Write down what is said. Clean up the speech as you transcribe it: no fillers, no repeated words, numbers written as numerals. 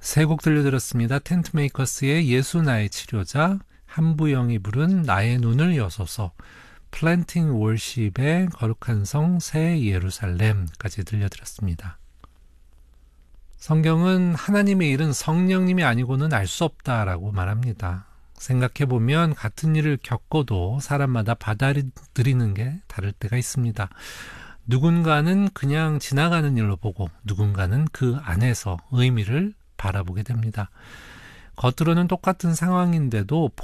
세 곡 들려드렸습니다. 텐트메이커스의 예수 나의 치료자, 한부영이 부른 나의 눈을 여소서, 플랜팅 월십의 거룩한 성 새 예루살렘까지 들려드렸습니다. 성경은 하나님의 일은 성령님이 아니고는 알 수 없다라고 말합니다. 생각해보면 같은 일을 겪어도 사람마다 받아들이는 게 다를 때가 있습니다. 누군가는 그냥 지나가는 일로 보고 누군가는 그 안에서 의미를 바라보게 됩니다. 겉으로는 똑같은 상황인데도